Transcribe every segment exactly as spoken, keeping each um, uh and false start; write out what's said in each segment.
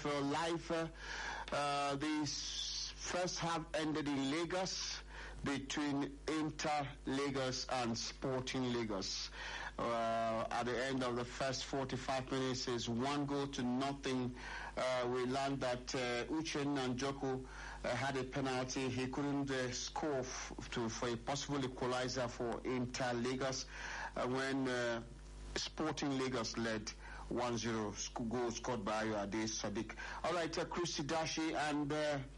F L live. Uh, uh, the first half ended in Lagos between Inter Lagos and Sporting Lagos. Uh, at the end of the first forty-five minutes is one goal to nothing. Uh, we learned that uh, Uchen Njoku uh, had a penalty. He couldn't uh, score f- to, for a possible equalizer for Inter Lagos uh, when uh, Sporting Lagos led one zero. Sc- goal scored by Ade Sadiq. All right, uh, Christy Dashi and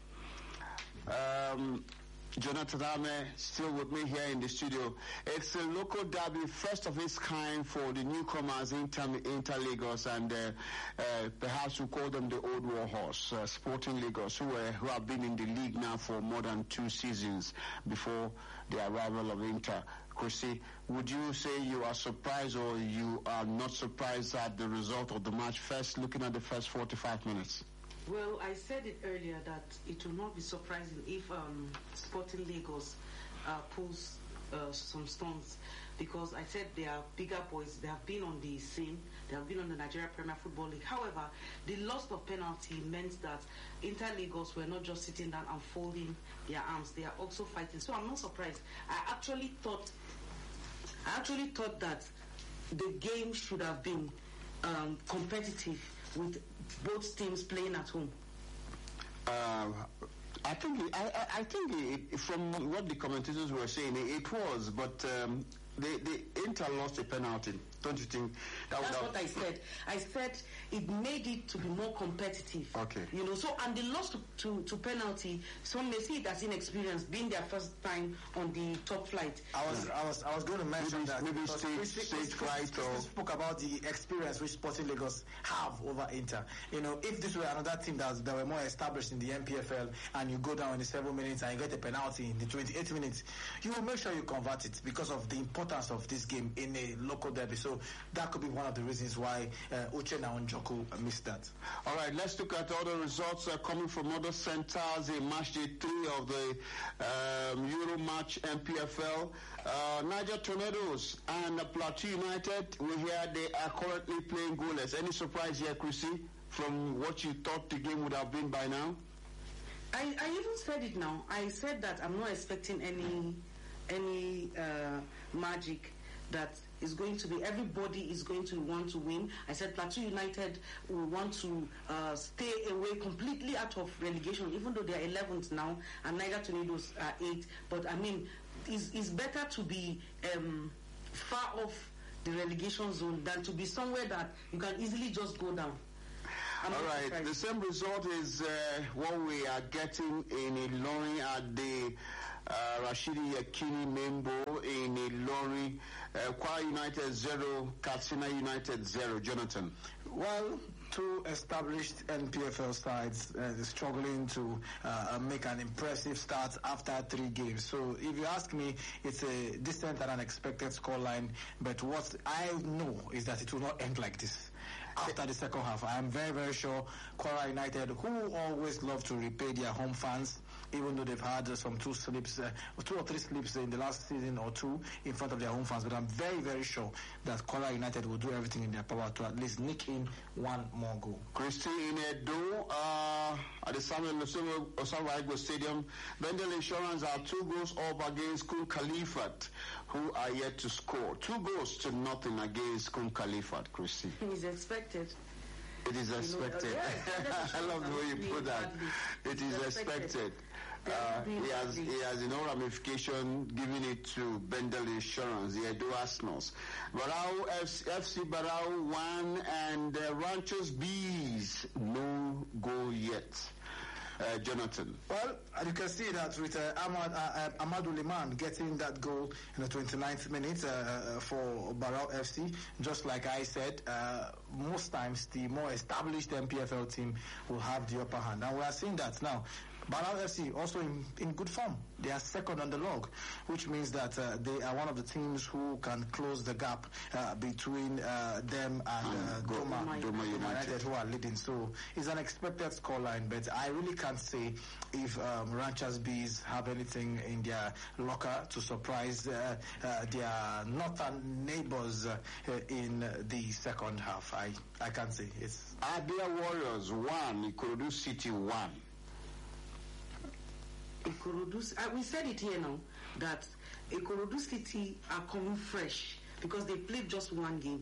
uh, um, Jonathan Ame still with me here in the studio. It's a local derby, first of its kind for the newcomers Inter, Inter Lagos, and uh, uh, perhaps we call them the old war horse, uh, Sporting Lagos, who, uh, who have been in the league now for more than two seasons before the arrival of Inter. Chrissy, would you say you are surprised or you are not surprised at the result of the match, first looking at the first forty-five minutes? Well, I said it earlier that it will not be surprising if um, Sporting Lagos uh, pulls uh, some stones, because I said they are bigger boys. They have been on the scene. They have been on the Nigeria Premier Football League. However, the loss of penalty meant that Inter Lagos were not just sitting down and folding their arms. They are also fighting. So I'm not surprised. I actually thought, I actually thought that the game should have been um, competitive with both teams playing at home. Uh, I think it, I, I think it, from what the commentators were saying, it, it was, but um, the the Inter lost a penalty. Don't you think that That's would have... what I said. I said it made it to be more competitive. Okay. You know, so and the loss to, to, to penalty, some may see it as inexperience, being their first time on the top flight. I was yeah. I was I was going to mention maybe, that maybe stage, Chris, stage Chris, fright Chris, or Chris spoke about the experience which Sporting Lagos have over Inter. You know, if this were another team that that were more established in the N P F L, and you go down in the seven minutes and you get a penalty in the twenty-eight minutes, you will make sure you convert it because of the importance of this game in a local derby. So that could be one of the reasons why uh, Uche Njoku missed that. All right, let's look at other results uh, coming from other centers in match day three of the um, Euro match N P F L. Uh, Niger Tornadoes and uh, Plateau United, we hear they are currently playing goalless. Any surprise here, Chrissy, from what you thought the game would have been by now? I, I even said it now. I said that I'm not expecting any any uh, magic that is going to be, everybody is going to want to win. I said Plateau United will want to uh, stay away completely out of relegation, even though they are eleventh now, and Niger Tornadoes are eighth. But I mean, it's, it's better to be um, far off the relegation zone than to be somewhere that you can easily just go down. I'm All right, surprised. The same result is uh, what we are getting in Ilorin at the uh, Rashidi Yakini Membo in Ilorin. Uh, Kwara United zero, Katsina United zero. Jonathan. Well, two established N P F L sides uh, struggling to uh, make an impressive start after three games. So if you ask me, it's a distant and unexpected scoreline. But what I know is that it will not end like this. After the second half, I am very, very sure Kwara United, who always love to repay their home fans, even though they've had uh, some two slips, uh, two or three slips in the last season or two in front of their home fans. But I'm very, very sure that Kwara United will do everything in their power to at least nick in one more goal. Christy in Edo, uh, at the Samuel Osawaigo Stadium, Bendel Insurance are two goals up against Kun Khalifat, who are yet to score. Two goals to nothing against Kun Khalifat, Christy. He's expected. It is expected. You know, uh, yes, I love the way you put that. It is expected. Uh, he has he has no ramification giving it to Bendel Insurance, the Edo Arsenals. Barao F C Barao one and uh, Ranchers Bees no goal yet. Uh, Jonathan. Well, you can see that with uh, Ahmad, uh, uh, Amadou Liman getting that goal in the twenty-ninth minute uh, uh, for Barao F C. Just like I said, uh, most times the more established N P F L team will have the upper hand. And we are seeing that now. Barao F C also in, in good form. They are second on the log, which means that uh, they are one of the teams who can close the gap uh, between uh, them and uh, Doma, Doma, Doma United. United, who are leading. So it's an expected scoreline, but I really can't say if um, Ranchers Bees have anything in their locker to surprise uh, uh, their northern neighbors uh, in the second half. I, I can't say. It's Abia Warriors one, Ikorodu City one. Ikorodu, uh, we said it here now that Ikorodu City are coming fresh because they played just one game.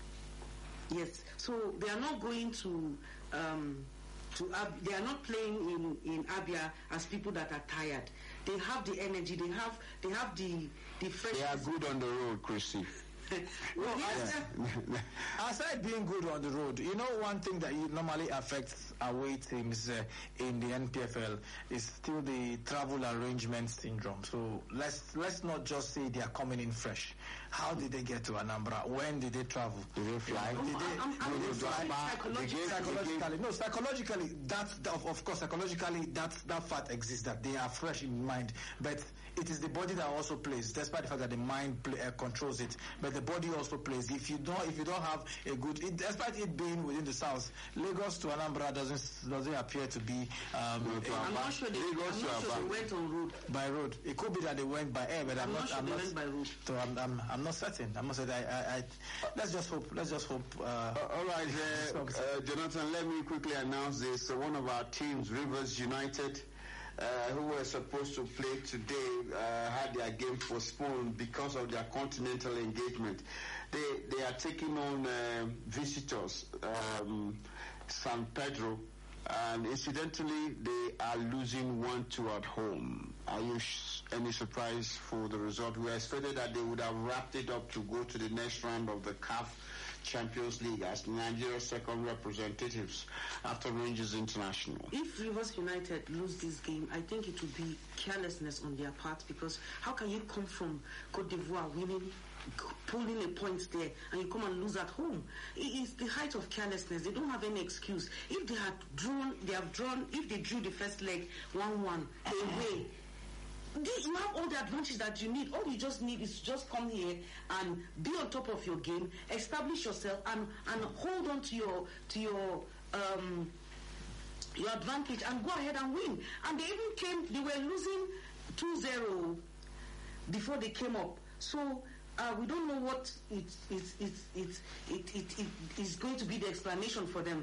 Yes, so they are not going to um, to Ab- they are not playing in, in Abia as people that are tired. They have the energy. They have they have the the fresh. They are good on the road, Chrissy. Well, yes, aside being good on the road, you know, one thing that normally affects away teams uh, in the N P F L is still the travel arrangement syndrome. So let's let's not just say they are coming in fresh. How did they get to Anambra? When did they travel? Did they fly? Did they, I'm- I'm- did I'm they sorry, fly? psychologically- Psychologically, no, psychologically, that, of, of course, psychologically, that, that fact exists, that they are fresh in mind, but it is the body that also plays, despite the fact that the mind play, uh, controls it, but the body also plays. If you don't, if you don't have a good, it, despite it being within the south, Lagos to Anambra doesn't doesn't appear to be um, No, I'm not sure they, I'm not sure they went on road. by road. It could be that they went by air, but I'm, I'm not. not sure I'm they not. went by road. So I'm, I'm, I'm not certain. I'm not certain. I, I, I, let's just hope. Let's just hope. Uh, Uh, all right, uh, uh, Jonathan, let me quickly announce this. Uh, one of our teams, Rivers United, uh, who were supposed to play today, uh, had their game postponed because of their continental engagement. They they are taking on uh, visitors, um, San Pedro, and incidentally, they are losing one two at home. Are you sh- any surprise for the result? We expected that they would have wrapped it up to go to the next round of the C A F Champions League as Nigeria's second representatives after Rangers International. If Rivers United lose this game, I think it would be carelessness on their part, because how can you come from Cote d'Ivoire winning, pulling a point there, and you come and lose at home? It is the height of carelessness. They don't have any excuse. If they had drawn, they have drawn, if they drew the first leg one one away, you have all the advantage that you need. All you just need is to just come here and be on top of your game, establish yourself, and and hold on to your to your um your advantage and go ahead and win. And they even came. They were losing two zero before they came up. So uh, we don't know what it it it it it it, it is going to be the explanation for them.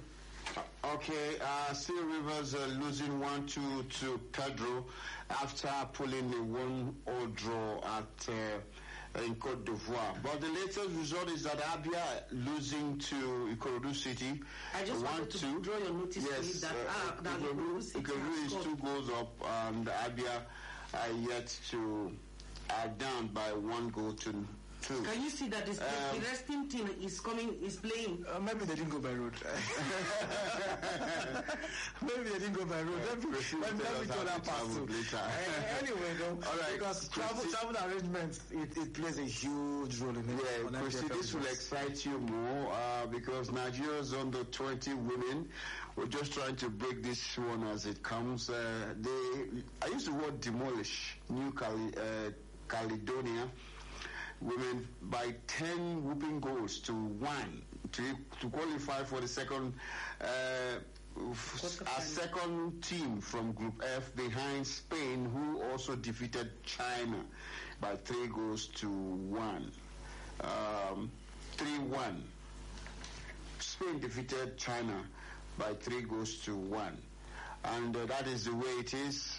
Okay, uh, still Rivers uh, losing one two to Pedro after pulling a one-all draw at uh, in Cote d'Ivoire. But the latest result is that Abia losing to Ikorodu City. I just one wanted to two. draw your notice to Yes, it that, uh, ah, that Ikorodu City Ikorodu has is scored. two goals up, and Abia are yet to are down by one goal to two. Can you see that this, Um, the resting team is coming, is playing? Uh, maybe they didn't go by road. Maybe they didn't go by road. Let me, Chrissy will let me, tell let me us throw how that they past traveled too. later. Uh, anyway, though, All right, because travel, Chrissy- travel arrangements, it, it plays a huge role in it. Yeah, on Chrissy, N P F L this will results. excite you more uh, because Nigeria's under twenty women. We're just trying to break this one as it comes. Uh, they, I use the word demolish New Cali, uh, Caledonia women by ten whooping goals to one to to qualify for the second uh, f- a second team from Group F behind Spain, who also defeated China by three goals to one. Um, three one. Spain defeated China by three goals to one. And uh, that is the way it is.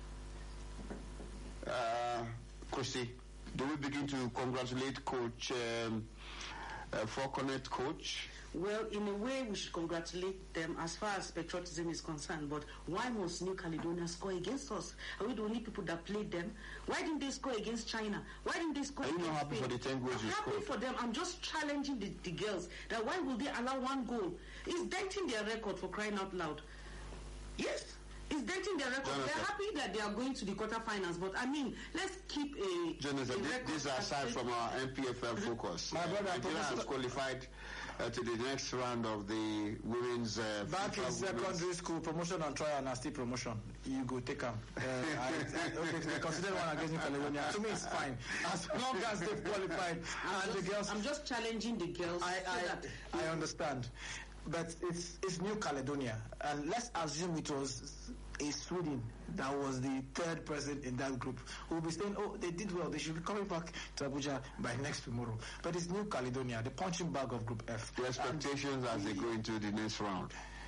Uh, Christy, do we begin to congratulate Coach um, uh, Falconet coach? Well, in a way, we should congratulate them as far as patriotism is concerned. But why must New Caledonia score against us? Are we the only people that played them? Why didn't they score against China? Why didn't they score Are you against not happy Spain? for the ten goals I'm you happy scored? for them. I'm just challenging the, the girls that why will they allow one goal? It's denting their record, for crying out loud. Yes. It's denting their record. Jonathan. They're happy that they are going to the quarterfinals, but I mean, let's keep a. Jonathan, a thi- record these are aside as- from our N P F L focus. My Uh, brother, Nigeria has Professor- qualified uh, to the next round of the women's. Uh, Back in secondary women's. School, promotion and trial and still promotion. You go take them. Uh, I, I, okay, they consider one against New Caledonia. To me, it's fine as long as they've qualified. I'm and just, the girls. I'm just challenging the girls. I so I, that I understand, but it's it's New Caledonia, and let's assume it was a Sweden that was the third president in that group who will be saying, oh, they did well, they should be coming back to Abuja by next tomorrow. But it's New Caledonia, the punching bag of Group F. The expectations and as they go into the next round.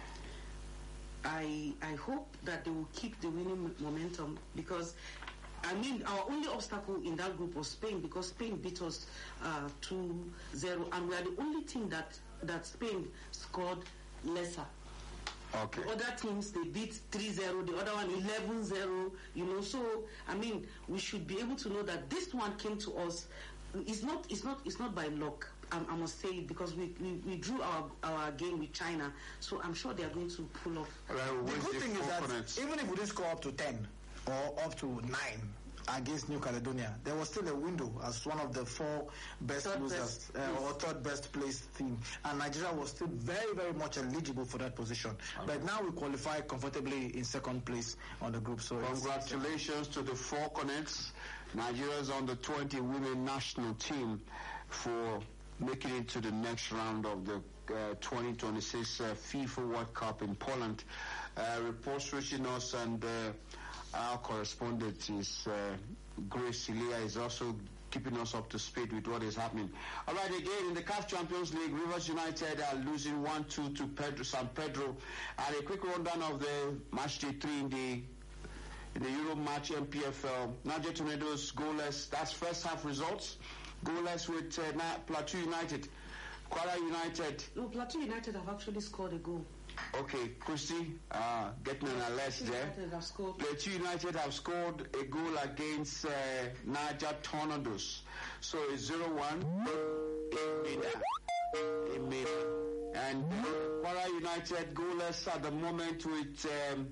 I I hope that they will keep the winning momentum, because I mean, our only obstacle in that group was Spain, because Spain beat us uh, two zero, and we are the only team that, that Spain scored lesser. Okay. The other teams, they beat three zero, the other one eleven zero, you know. So, I mean, we should be able to know that this one came to us. It's not, it's not, it's not by luck, I, I must say, because we, we, we drew our, our game with China. So I'm sure they are going to pull off. Well, the good thing is that opponents? even if we didn't score up to ten or up to nine against New Caledonia, there was still a window as one of the four best third losers best, uh, yes. or third best placed team, and Nigeria was still very very much eligible for that position. Okay. But now we qualify comfortably in second place on the group. So congratulations to the four connects. Nigeria's under twenty women national team for making it to the next round of the uh, twenty twenty-six uh, FIFA World Cup in Poland. Uh, reports reaching us, and uh, our correspondent is uh, Grace Ilia is also keeping us up to speed with what is happening. All right, again, in the C A F Champions League, Rivers United are losing one two to Pedro, San Pedro. And a quick rundown of the match day three in the in the Euro match M P F L. Niger Tornadoes goalless. That's first half results. Goalless with uh, Plateau United. Kwara United. No, Plateau United have actually scored a goal. Okay, Christy, uh, getting an alert there. Plateau United have scored a goal against uh, Niger Tornadoes. So it's zero one in Mida. In Mida. And Kwara United goalless at the moment with um,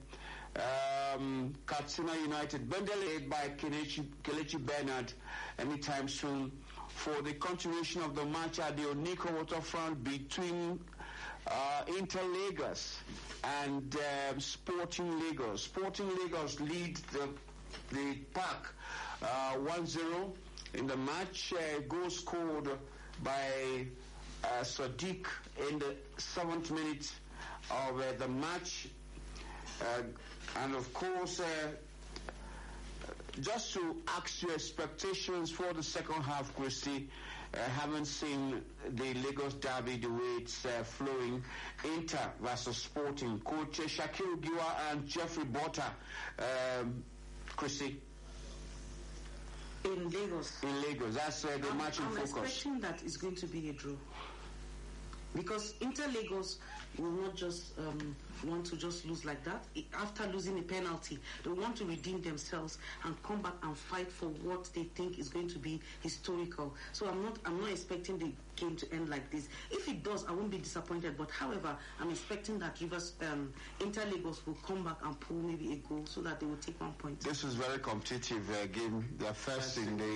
um, Katsina United. Bendele by Kelechi, Kelechi Bernard anytime soon for the continuation of the match at the Oniko Waterfront between Uh, Inter Lagos and uh, Sporting Lagos. Sporting Lagos lead the the pack uh, one zero in the match. Uh, goal scored by uh, Sadiq in the seventh minute of uh, the match. Uh, and of course, uh, just to ask your expectations for the second half, Christy. I uh, haven't seen the Lagos derby the way it's uh, flowing. Inter versus Sporting. Coach uh, Shakil Giwa and Jeffrey Botta. Um, Christy? In Lagos. In Lagos. That's uh, the I'm, match in I'm focus. I'm expecting that it's going to be a draw. Because Inter Lagos will not just um, want to just lose like that. After losing a penalty, they want to redeem themselves and come back and fight for what they think is going to be historical. So I'm not I'm not expecting the game to end like this. If it does, I won't be disappointed. But however, I'm expecting that Rivers um, Inter Lagos will come back and pull maybe a goal so that they will take one point. This is very competitive uh, game. They're first in the